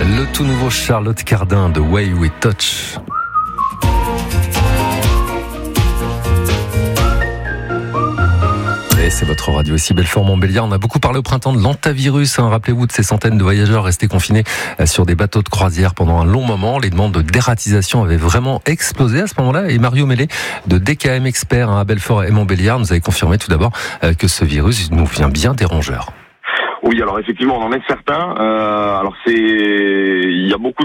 Le tout nouveau Charlotte Cardin de Way We Touch. Et c'est votre radio ici, Belfort-Montbéliard. On a beaucoup parlé au printemps de l'antavirus. Rappelez-vous de ces centaines de voyageurs restés confinés sur des bateaux de croisière pendant un long moment. Les demandes de dératisation avaient vraiment explosé à ce moment-là. Et Mario Mellet de DKM Expert à Belfort et Montbéliard nous avait confirmé tout d'abord que ce virus nous vient bien des rongeurs. Oui, alors effectivement, on en est certain. Il y a beaucoup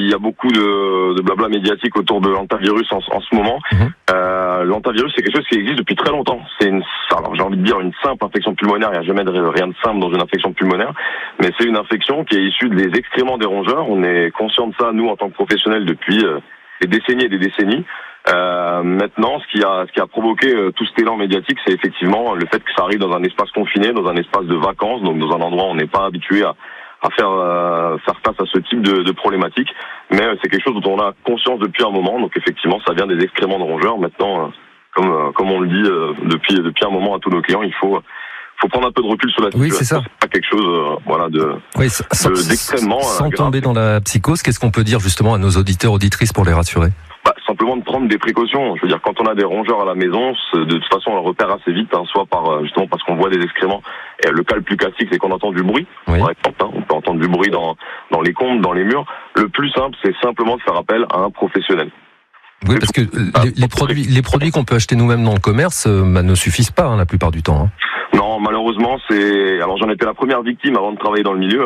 de blabla médiatique autour de l'antavirus en ce moment. L'antavirus, c'est quelque chose qui existe depuis très longtemps. Alors j'ai envie de dire une simple infection pulmonaire. Il n'y a jamais rien de simple dans une infection pulmonaire, mais c'est une infection qui est issue des excréments des rongeurs. On est conscient de ça, nous, en tant que professionnels, depuis des décennies et des décennies. Maintenant, ce qui a provoqué tout cet élan médiatique, c'est effectivement le fait que ça arrive dans un espace confiné, dans un espace de vacances, donc dans un endroit où on n'est pas habitué à faire face à ce type de problématique. Mais c'est quelque chose dont on a conscience depuis un moment. Donc effectivement, ça vient des excréments de rongeurs. Maintenant, comme on le dit depuis un moment à tous nos clients, il faut prendre un peu de recul sur la situation. Oui, c'est ça. C'est pas quelque chose d'extrêmement sans grave. Tomber dans la psychose. Qu'est-ce qu'on peut dire justement à nos auditeurs, auditrices pour les rassurer? Simplement de prendre des précautions. Je veux dire, quand on a des rongeurs à la maison, de toute façon, on le repère assez vite, soit justement parce qu'on voit des excréments. Et le cas le plus classique, c'est qu'on entend du bruit. Oui. Par exemple, on peut entendre du bruit dans les combles, dans les murs. Le plus simple, c'est simplement de faire appel à un professionnel. Oui, parce que les produits qu'on peut acheter nous-mêmes dans le commerce ne suffisent pas la plupart du temps. Non, malheureusement, alors j'en étais la première victime avant de travailler dans le milieu.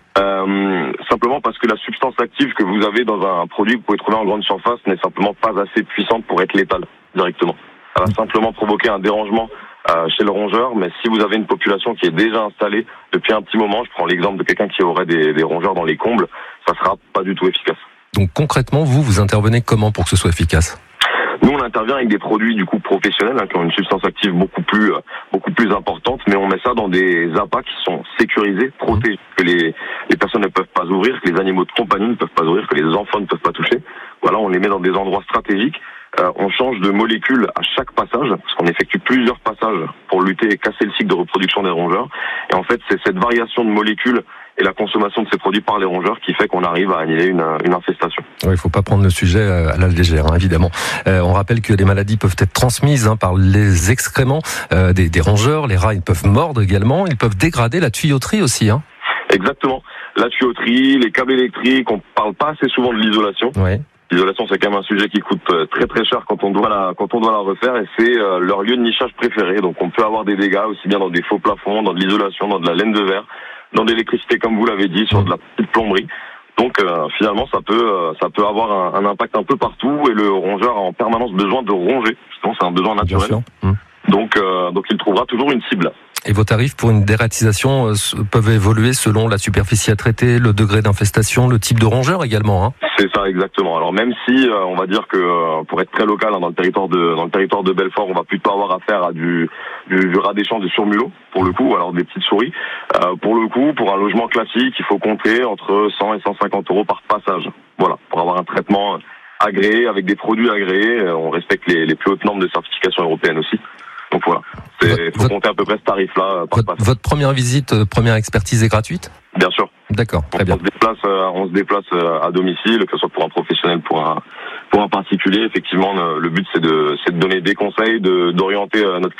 Simplement parce que la substance active que vous avez dans un produit que vous pouvez trouver en grande surface n'est simplement pas assez puissante pour être létale directement. Ça va simplement provoquer un dérangement chez le rongeur, mais si vous avez une population qui est déjà installée depuis un petit moment, je prends l'exemple de quelqu'un qui aurait des rongeurs dans les combles, ça sera pas du tout efficace. Donc concrètement, vous intervenez comment pour que ce soit efficace ? Nous, on intervient avec des produits du coup professionnels qui ont une substance active beaucoup plus importante, mais on met ça dans des appâts qui sont sécurisés, protégés, que les personnes ne peuvent pas ouvrir, que les animaux de compagnie ne peuvent pas ouvrir, que les enfants ne peuvent pas toucher. Voilà, on les met dans des endroits stratégiques. On change de molécules à chaque passage, parce qu'on effectue plusieurs passages pour lutter et casser le cycle de reproduction des rongeurs. Et en fait, c'est cette variation de molécules et la consommation de ces produits par les rongeurs qui fait qu'on arrive à annihiler une infestation. Oui, il faut pas prendre le sujet à la légère, évidemment. On rappelle que les maladies peuvent être transmises par les excréments des rongeurs. Les rats, ils peuvent mordre également. Ils peuvent dégrader la tuyauterie aussi. Exactement. La tuyauterie, les câbles électriques, on parle pas assez souvent de l'isolation. Oui. L'isolation, c'est quand même un sujet qui coûte très très cher quand on doit la refaire, et c'est leur lieu de nichage préféré. Donc on peut avoir des dégâts aussi bien dans des faux plafonds, dans de l'isolation, dans de la laine de verre, dans de l'électricité comme vous l'avez dit, sur de la petite plomberie. Donc finalement ça peut avoir un impact un peu partout, et le rongeur a en permanence besoin de ronger. Justement, c'est un besoin naturel. Donc il trouvera toujours une cible. Et vos tarifs pour une dératisation peuvent évoluer selon la superficie à traiter, le degré d'infestation, le type de rongeur également. C'est ça, exactement. Alors même si on va dire que pour être très local dans le territoire de Belfort, on va plutôt avoir affaire à du rat des champs, du surmulot pour le coup, alors des petites souris. Pour le coup, pour un logement classique, il faut compter entre 100 et 150 euros par passage. Voilà, pour avoir un traitement agréé avec des produits agréés. On respecte les plus hautes normes de certification européenne aussi. Donc voilà, il faut compter à peu près ce tarif-là par passage. Votre première visite, première expertise est gratuite ? Bien sûr. D'accord, très bien. On se déplace à domicile, que ce soit pour un professionnel, pour un particulier. Effectivement, le but c'est de donner des conseils, d'orienter notre client